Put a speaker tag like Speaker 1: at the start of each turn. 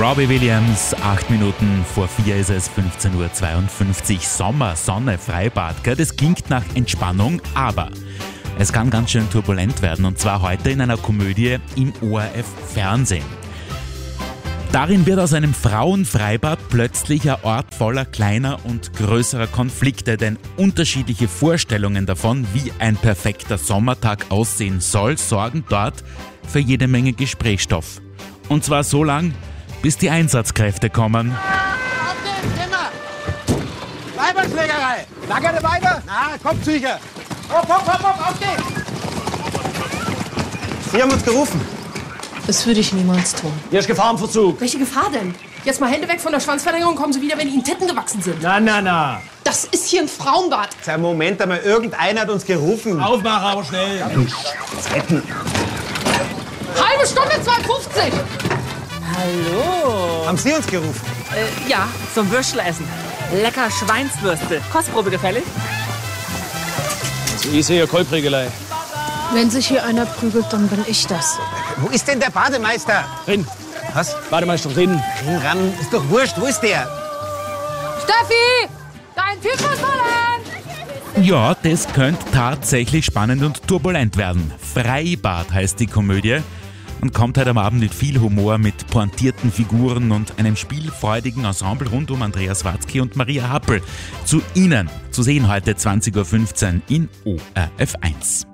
Speaker 1: Robbie Williams, 8 Minuten vor 4 ist es, 15:52 Uhr. Sommer, Sonne, Freibad, gell? Das klingt nach Entspannung, aber es kann ganz schön turbulent werden, und zwar heute in einer Komödie im ORF-Fernsehen. Darin wird aus einem Frauenfreibad plötzlich ein Ort voller kleiner und größerer Konflikte, denn unterschiedliche Vorstellungen davon, wie ein perfekter Sommertag aussehen soll, sorgen dort für jede Menge Gesprächsstoff. Und zwar so lang, bis die Einsatzkräfte kommen.
Speaker 2: Auf den Zimmer! Weiberschlägerei! Lagerte weiter? Na, Kopfzücher! Hopp, auf den! Sie haben uns gerufen.
Speaker 3: Das würde ich niemals tun.
Speaker 2: Hier ist Gefahr im Verzug.
Speaker 3: Welche Gefahr denn? Jetzt mal Hände weg von der Schwanzverlängerung, kommen Sie wieder, wenn Ihnen Titten gewachsen sind.
Speaker 2: Na.
Speaker 3: Das ist hier ein Frauenbad.
Speaker 2: Sag, Moment einmal, irgendeiner hat uns gerufen.
Speaker 4: Aufmachen, aber schnell.
Speaker 3: Halbe Stunde, 2,50.
Speaker 4: Hallo.
Speaker 2: Haben Sie uns gerufen?
Speaker 5: Ja, zum Würstelessen. Lecker Schweinswürste. Kostprobe gefällig?
Speaker 4: Also ich sehe ja Kolbrigelei.
Speaker 3: Wenn sich hier einer prügelt, dann bin ich das.
Speaker 2: Wo ist denn der Bademeister?
Speaker 4: Drin.
Speaker 2: Was?
Speaker 4: Bademeister drin.
Speaker 2: Ran, ist doch wurscht. Wo ist der?
Speaker 3: Steffi, dein Typ muss fallen.
Speaker 1: Ja, das könnte tatsächlich spannend und turbulent werden. Freibad heißt die Komödie und kommt heute am Abend mit viel Humor, mit pointierten Figuren und einem spielfreudigen Ensemble rund um Andreas Watzke und Maria Happel zu Ihnen. Zu sehen heute 20:15 Uhr in ORF 1.